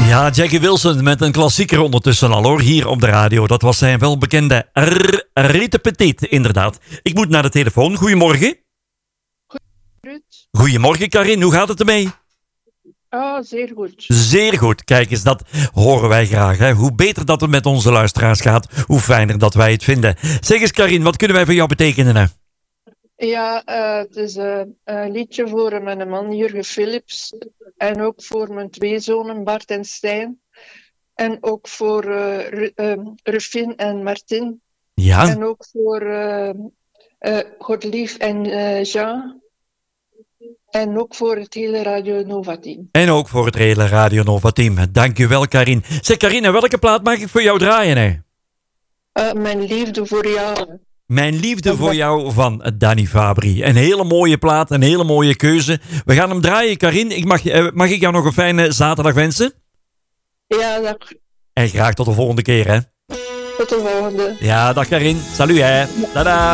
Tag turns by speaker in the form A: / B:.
A: Ja, Jackie Wilson met een klassieker ondertussen al hoor, hier op de radio. Dat was zijn welbekende Rite Petit, inderdaad. Ik moet naar de telefoon. Goedemorgen.
B: Ruud?
A: Goedemorgen Karin, hoe gaat het ermee?
B: Ah, zeer goed.
A: Zeer goed, kijk eens, dat horen wij graag. Hè? Hoe beter dat het met onze luisteraars gaat, hoe fijner dat wij het vinden. Zeg eens Karin, wat kunnen wij voor jou betekenen? Hè?
B: Ja, het is een liedje voor mijn man Jurgen Philips. En ook voor mijn twee zonen Bart en Stijn. En ook voor Rufin en Martin.
A: Ja.
B: En ook voor Godlief en Jean. En ook voor het hele Radio Nova team.
A: En ook voor het hele Radio Nova team. Dank u wel Karin. Zeg Karin, welke plaat mag ik voor jou draaien? Hè?
B: Mijn liefde voor jou.
A: Mijn liefde voor jou van Danny Fabri. Een hele mooie plaat, een hele mooie keuze. We gaan hem draaien, Karin. Mag ik jou nog een fijne zaterdag wensen?
B: Ja, dag.
A: En graag tot de volgende keer, hè?
B: Tot de volgende.
A: Ja, dag Karin. Salut, hè. Tada.